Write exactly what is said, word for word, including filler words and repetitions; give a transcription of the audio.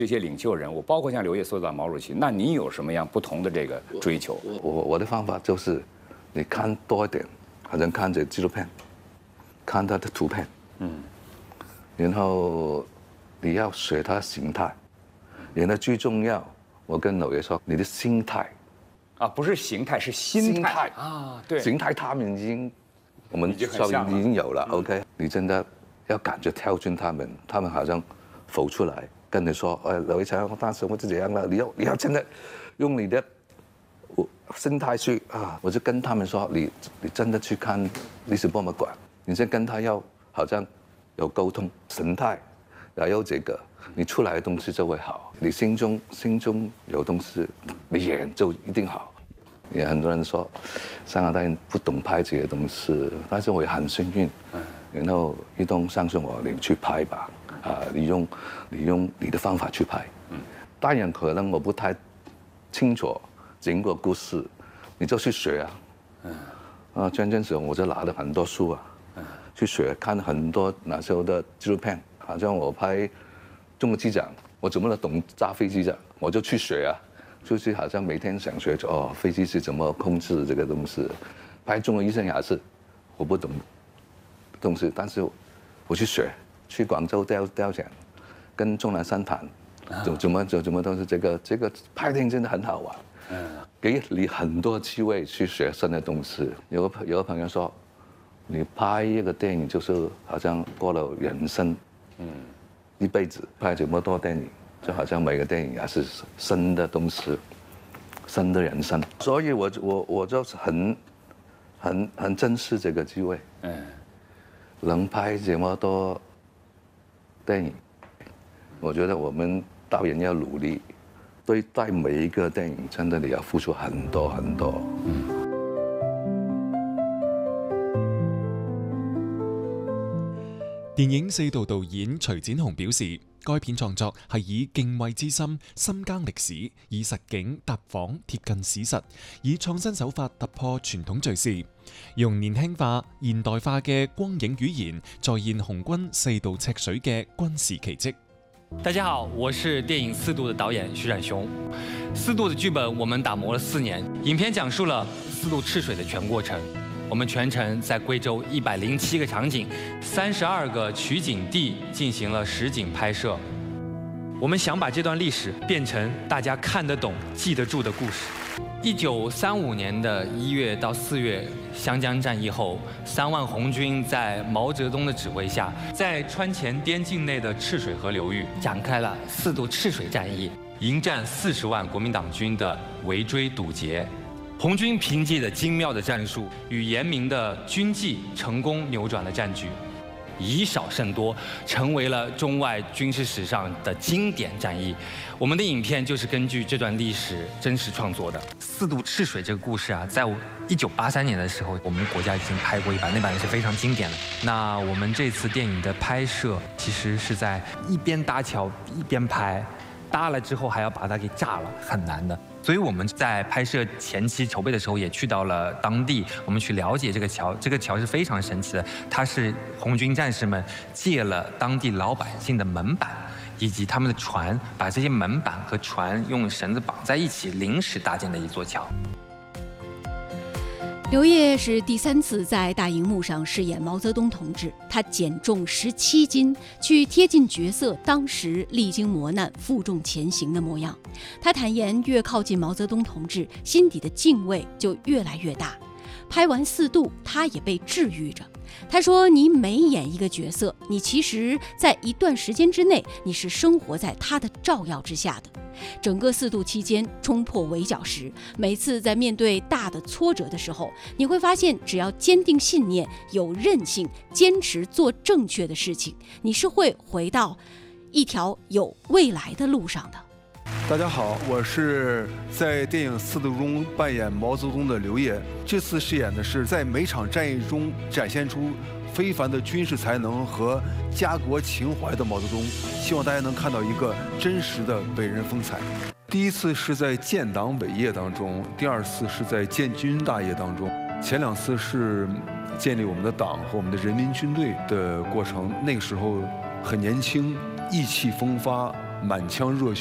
这些领袖人物，包括像刘烨塑造毛主席，那你有什么样不同的这个追求？ 我我的方法就是，你看多一点，好像看这纪录片，看他的图片，嗯，然后你要学他的形态，然后最重要，我跟刘烨说，你的心态， 啊，不是形态，是心态, 心态啊，对， 形态他们已经，我们已经很说像了已经有了、嗯、，OK， 你真的要感觉挑战他们，他们好像浮出来。跟你說，誒劉偉強，我當時我就這樣啦，你要你要真的用你的心態去啊，我就跟他們說，你你真的去看歷史博物館，你先跟他要好像有溝通，神態也有這個，你出來的東西就會好，你心中心中有東西，你演就一定好。也很多人說香港導演不懂拍這些東西，但是我也很幸運，然後一東相信我，你去拍吧。啊！你用你用你的方法去拍，嗯，當然可能我不太清楚整個故事，你就去學啊，嗯，啊，真正時候我就拿了很多書啊，嗯，去學，看很多那時候的紀錄片，好像我拍中國機長，我怎麼能懂揸飛機啫？我就去學啊，就是好像每天想學哦，飛機是怎麼控制這個東西，拍中國醫生也是，我不懂東西，但是我去學。去廣州雕雕像，跟鍾南山談，怎怎麼怎怎麼都是這個這個拍電影真的很好玩，給你很多機會去學新的東西。有個有個朋友說，你拍一個電影就是好像過了人生，嗯，一輩子拍這麼多電影，就好像每個電影也是新的東西，新的人生。所以我我我就是很很很珍視這個機會，嗯，能拍這麼多電影，我覺得我們導演要努力，對待每一個電影，真的你要付出很多很多。嗯。 電影四道導演徐展雄表示，該片創作係以敬畏之心深耕歷史，以實景搭仿貼近史實，以創新手法突破傳統敘事，用年輕化、現代化嘅光影語言再現紅軍四道赤水嘅軍事奇蹟。 大家好，我是電影《四渡》的導演徐展雄。《四渡》的劇本我們打磨了四年，影片講述了四渡赤水的全過程。我們全程在貴州一百零七個場景、三十二個取景地進行了實景拍攝。我們想把這段歷史變成大家看得懂、記得住的故事。一九三五年的一月到四月，湘江戰役後，三萬紅軍在毛澤東的指揮下，在川黔邊境內的赤水河流域展開了四渡赤水戰役，迎戰四十萬國民黨軍的圍追堵截。紅軍憑借着精妙的戰術與嚴明的軍紀，成功扭轉了戰局，以少勝多，成為了中外軍事史上的經典戰役。我們的影片就是根據這段歷史真實創作的。四渡赤水這個故事啊，在一九八三年的時候，我們國家已經拍過一版，那版也是非常經典的。那我們這次電影的拍攝，其實是在一邊搭橋一邊拍，搭了之後還要把它給炸了，很難的。所以我們在拍攝前期籌備的時候，也去到了當地，我們去了解這個橋。這個橋是非常神奇的，它是紅軍戰士們借了當地老百姓的門板以及他們的船，把這些門板和船用繩子綁在一起，臨時搭建的一座橋。 劉烨是第三次在大熒幕上飾演毛澤東同志，他減重十七斤，去貼近角色當時歷經磨難、負重前行的模樣。他坦言，越靠近毛澤東同志，心底的敬畏就越來越大。拍完四渡，他也被治癒着。他說，你每演一個角色，你其實在一段時間之內，你是生活在他的照耀之下的。整個四渡期間衝破圍剿時，每次在面對大的挫折的時候，你會發現只要堅定信念，有韌性，堅持做正確的事情，你是會回到一條有未來的路上的。 大家好，我是在電影《四渡》中扮演毛澤東的劉烨。這次飾演的是在每場戰役中展現出非凡的軍事才能和家國情懷的毛澤東，希望大家能看到一個真實的偉人風采。第一次是在建黨偉業當中，第二次是在建軍大業當中。前兩次是建立我們的黨和我們的人民軍隊的過程，那個時候很年輕，意氣風發， 满腔热血。